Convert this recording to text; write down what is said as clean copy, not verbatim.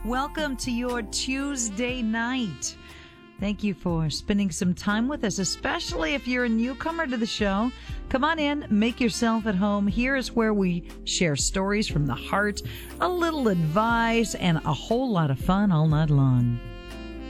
Welcome to your Tuesday night. Thank you for spending some time with us, especially if you're a newcomer to the show. Come on in, make yourself at home. Here is where we share stories from the heart, a little advice, and a whole lot of fun all night long.